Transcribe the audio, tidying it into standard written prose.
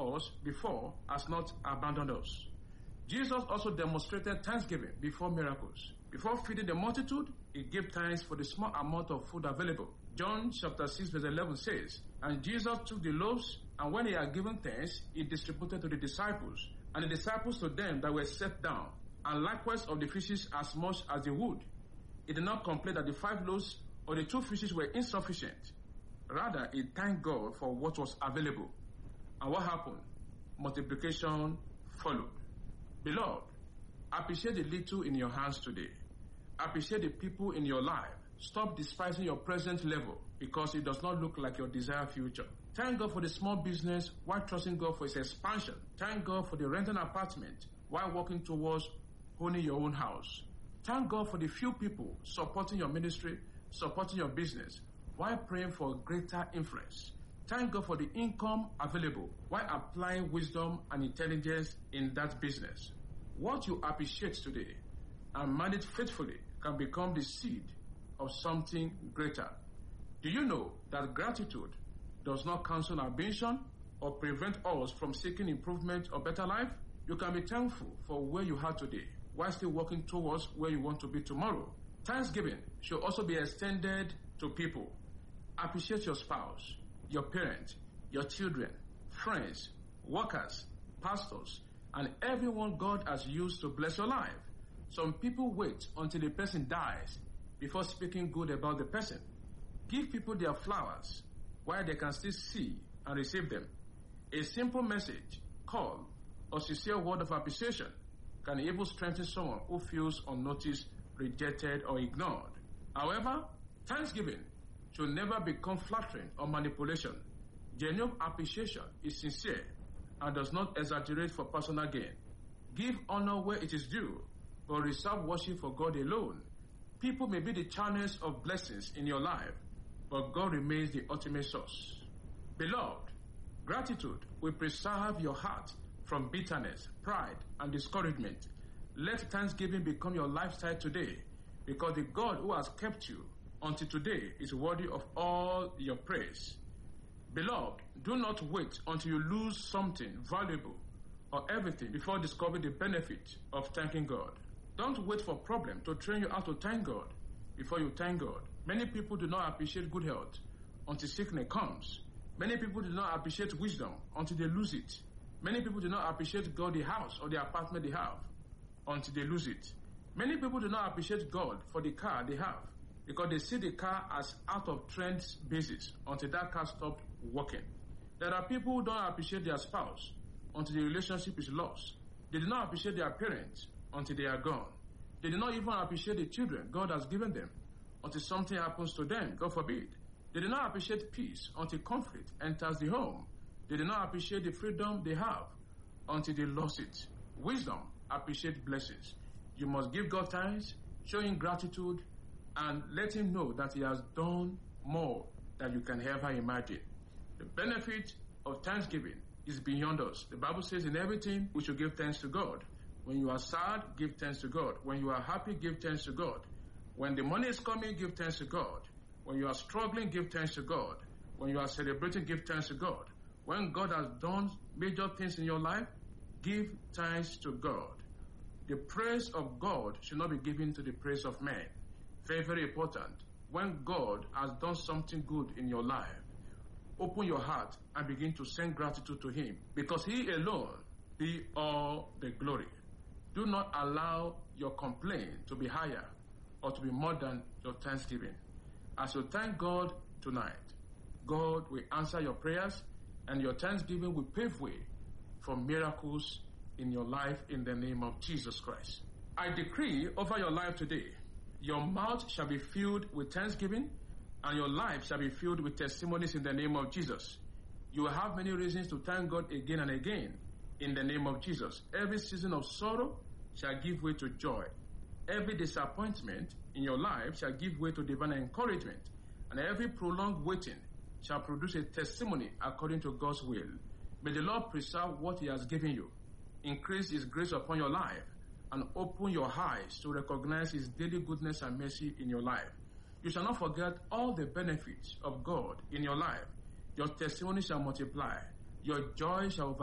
us before has not abandoned us. Jesus also demonstrated thanksgiving before miracles. Before feeding the multitude, he gave thanks for the small amount of food available. John chapter 6 verse 11 says, "And Jesus took the loaves, and when he had given thanks, he distributed to the disciples, and the disciples to them that were set down, and likewise of the fishes as much as they would." He did not complain that the 5 loaves or the 2 fishes were insufficient. Rather, he thanked God for what was available. And what happened? Multiplication followed. Beloved, appreciate the little in your hands today. Appreciate the people in your life. Stop despising your present level because it does not look like your desired future. Thank God for the small business while trusting God for its expansion. Thank God for the rented apartment while working towards owning your own house. Thank God for the few people supporting your ministry, supporting your business, while praying for greater influence. Thank God for the income available while applying wisdom and intelligence in that business. What you appreciate today and manage faithfully can become the seed of something greater. Do you know that gratitude does not cancel ambition or prevent us from seeking improvement or better life? You can be thankful for where you are today while still working towards where you want to be tomorrow. Thanksgiving should also be extended to people. Appreciate your spouse, your parents, your children, friends, workers, pastors, and everyone God has used to bless your life. Some people wait until the person dies before speaking good about the person. Give people their flowers while they can still see and receive them. A simple message, call, or sincere word of appreciation can even strengthen someone who feels unnoticed, rejected, or ignored. However, thanksgiving should never become flattering or manipulation. Genuine appreciation is sincere and does not exaggerate for personal gain. Give honor where it is due, but reserve worship for God alone. People may be the channels of blessings in your life, but God remains the ultimate source. Beloved, gratitude will preserve your heart from bitterness, pride, and discouragement. Let thanksgiving become your lifestyle today, because the God who has kept you until today is worthy of all your praise. Beloved, do not wait until you lose something valuable or everything before discovering the benefit of thanking God. Don't wait for problem to train you how to thank God before you thank God. Many people do not appreciate good health until sickness comes. Many people do not appreciate wisdom until they lose it. Many people do not appreciate God, the house or the apartment they have, until they lose it. Many people do not appreciate God for the car they have because they see the car as out of trend basis until that car stopped working. There are people who don't appreciate their spouse until the relationship is lost. They do not appreciate their parents until they are gone. They do not even appreciate the children God has given them until something happens to them, God forbid. They do not appreciate peace until conflict enters the home. They do not appreciate the freedom they have until they lost it. Wisdom appreciates blessings. You must give God thanks, show him gratitude, and let him know that he has done more than you can ever imagine. The benefit of thanksgiving is beyond us. The Bible says in everything we should give thanks to God. When you are sad, give thanks to God. When you are happy, give thanks to God. When the money is coming, give thanks to God. When you are struggling, give thanks to God. When you are celebrating, give thanks to God. When God has done major things in your life, give thanks to God. The praise of God should not be given to the praise of man. Very, very important. When God has done something good in your life, open your heart and begin to send gratitude to him, because he alone be all the glory. Do not allow your complaint to be higher or to be more than your thanksgiving. As you thank God tonight, God will answer your prayers and your thanksgiving will pave way for miracles in your life in the name of Jesus Christ. I decree over your life today, your mouth shall be filled with thanksgiving and your life shall be filled with testimonies in the name of Jesus. You will have many reasons to thank God again and again in the name of Jesus. Every season of sorrow shall give way to joy. Every disappointment in your life shall give way to divine encouragement, and every prolonged waiting shall produce a testimony according to God's will. May the Lord preserve what he has given you, increase his grace upon your life, and open your eyes to recognize his daily goodness and mercy in your life. You shall not forget all the benefits of God in your life. Your testimony shall multiply. Your joy shall